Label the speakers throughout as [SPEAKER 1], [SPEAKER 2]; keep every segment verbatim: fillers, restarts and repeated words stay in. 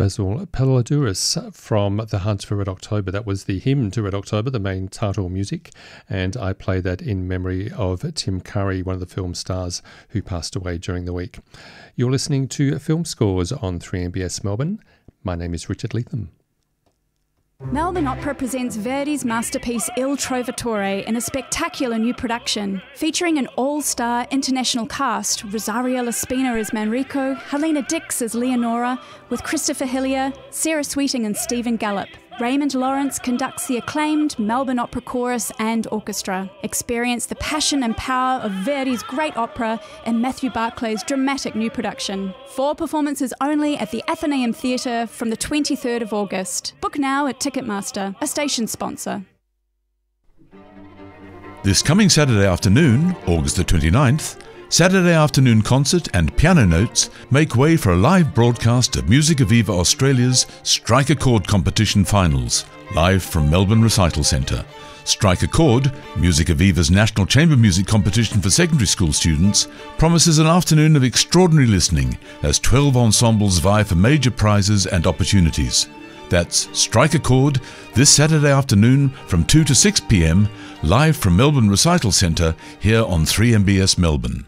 [SPEAKER 1] Basil Palladouris from The Hunt for Red October. That was the hymn to Red October, the main title music, and I play that in memory of Tim Curry, one of the film stars who passed away during the week. You're listening to Film Scores on three M B S Melbourne. My name is Richard Leatham.
[SPEAKER 2] Melbourne Opera presents Verdi's masterpiece Il Trovatore in a spectacular new production, featuring an all-star international cast: Rosario Laspina as Manrico, Helena Dix as Leonora, with Christopher Hillier, Sarah Sweeting and Stephen Gallop. Raymond Lawrence conducts the acclaimed Melbourne Opera Chorus and Orchestra. Experience the passion and power of Verdi's great opera in Matthew Barclay's dramatic new production. Four performances only at the Athenaeum Theatre from the twenty-third of August. Book now at Ticketmaster, a station sponsor.
[SPEAKER 3] This coming Saturday afternoon, August the twenty-ninth, Saturday afternoon concert and piano notes make way for a live broadcast of Musica Viva Australia's Strike a Chord competition finals, live from Melbourne Recital Centre. Strike a Chord, Musica Viva's national chamber music competition for secondary school students, promises an afternoon of extraordinary listening as twelve ensembles vie for major prizes and opportunities. That's Strike a Chord this Saturday afternoon from two to six p m, live from Melbourne Recital Centre here on three M B S Melbourne.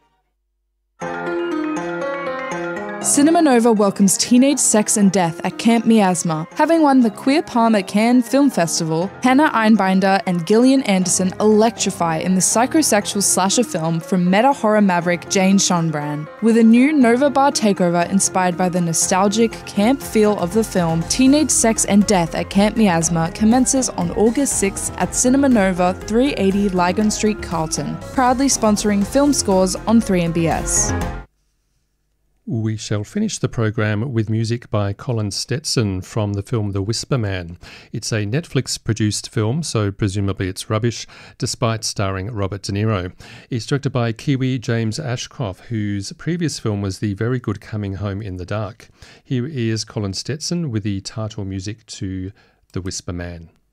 [SPEAKER 4] Cinema Nova welcomes Teenage Sex and Death at Camp Miasma. Having won the Queer Palm at Cannes Film Festival, Hannah Einbinder and Gillian Anderson electrify in the psychosexual slasher film from meta-horror maverick Jane Schonbrand. With a new Nova Bar takeover inspired by the nostalgic camp feel of the film, Teenage Sex and Death at Camp Miasma commences on August sixth at Cinema Nova, three eighty Lygon Street, Carlton. Proudly sponsoring Film Scores on three M B S.
[SPEAKER 1] We shall finish the program with music by Colin Stetson from the film The Whisper Man. It's a Netflix-produced film, so presumably it's rubbish, despite starring Robert De Niro. It's directed by Kiwi James Ashcroft, whose previous film was the very good Coming Home in the Dark. Here is Colin Stetson with the title music to The Whisper Man.